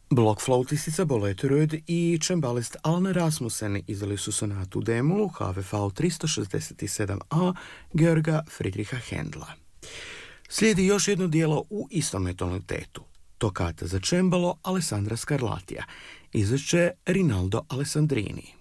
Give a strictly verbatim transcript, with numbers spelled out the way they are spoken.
Blokflautistica Boleterud i čembalist Alne Rasmussen izdali su sonatu D-molu H V V tristo šezdeset sedam A Georga Friedricha Händla. Slijedi još jedno dijelo u istom tonalitetu, tokata za čembalo Alessandra Scarlatija, izvešće Rinaldo Alessandrini.